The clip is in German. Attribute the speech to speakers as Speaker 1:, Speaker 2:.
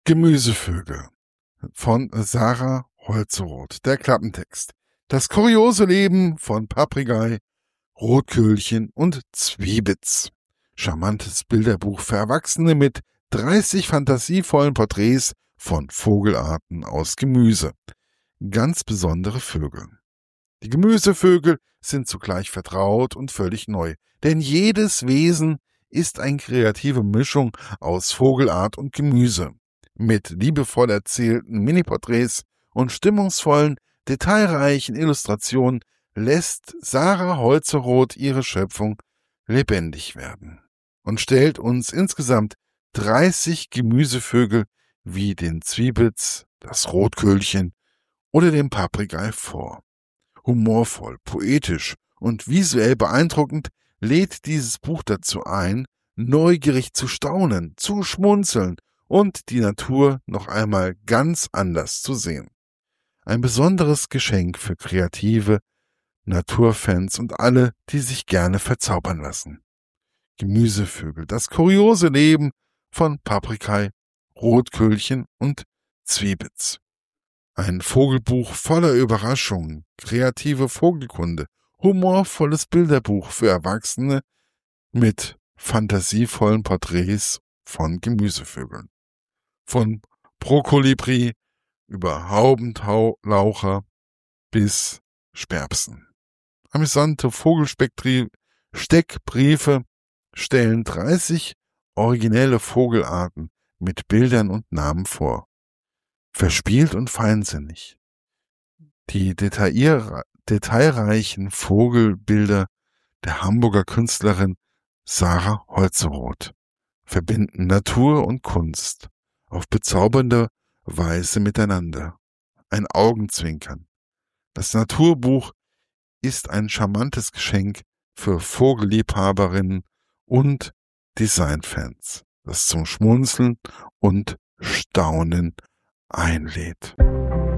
Speaker 1: Gemüsevögel von Sarah Holzeroth. Der Klappentext. Das kuriose Leben von Paprikei, Rotkehlchen und Zwiebitz. Charmantes Bilderbuch für Erwachsene mit 30 fantasievollen Porträts von Vogelarten aus Gemüse. Ganz besondere Vögel. Die Gemüsevögel sind zugleich vertraut und völlig neu, denn jedes Wesen ist eine kreative Mischung aus Vogelart und Gemüse. Mit liebevoll erzählten Mini-Porträts und stimmungsvollen, detailreichen Illustrationen lässt Sarah Holzeroth ihre Schöpfung lebendig werden und stellt uns insgesamt 30 Gemüsevögel wie den Zwiebitz, das Rotkehlchen oder den Paprikei vor. Humorvoll, poetisch und visuell beeindruckend lädt dieses Buch dazu ein, neugierig zu staunen, zu schmunzeln und die Natur noch einmal ganz anders zu sehen. Ein besonderes Geschenk für kreative Naturfans und alle, die sich gerne verzaubern lassen. Gemüsevögel, das kuriose Leben von Paprikei, Rotkehlchen und Zwiebitz. Ein Vogelbuch voller Überraschungen, kreative Vogelkunde, humorvolles Bilderbuch für Erwachsene mit fantasievollen Porträts von Gemüsevögeln. Von Brokolibri über Haubentaucher bis Sperpsen. Amüsante Steckbriefe stellen 30 originelle Vogelarten mit Bildern und Namen vor. Verspielt und feinsinnig. Die detailreichen Vogelbilder der Hamburger Künstlerin Sarah Holzeroth verbinden Natur und Kunst auf bezaubernde Weise miteinander. Ein Augenzwinkern. Das Naturbuch ist ein charmantes Geschenk für Vogelliebhaberinnen und Designfans, das zum Schmunzeln und Staunen einlädt.